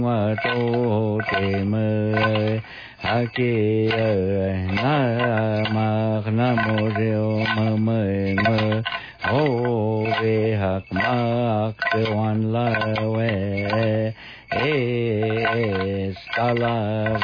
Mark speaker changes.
Speaker 1: tô te mơ haki na mô rêu mơ mơ mơ ô ve hak mak te wan la we e stala